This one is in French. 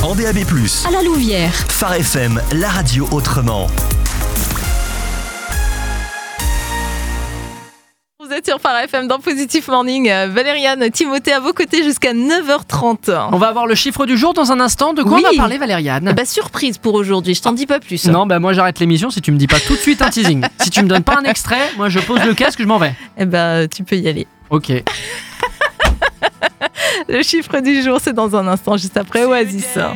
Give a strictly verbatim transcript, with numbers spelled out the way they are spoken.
en D A B plus, à la Louvière. Phare F M, la radio autrement. Vous êtes sur Phare F M dans Positive Morning. Valériane, Timothée à vos côtés jusqu'à neuf heures trente. On va avoir le chiffre du jour dans un instant. De quoi Oui. on va parler, Valériane? Bah surprise pour aujourd'hui, je t'en dis pas plus. Non, bah moi j'arrête l'émission si tu me dis pas tout de suite un teasing. Si tu me donnes pas un extrait, moi je pose le casque, je m'en vais. Eh bah tu peux y aller. Ok. Le chiffre du jour, c'est dans un instant, juste après Oasis.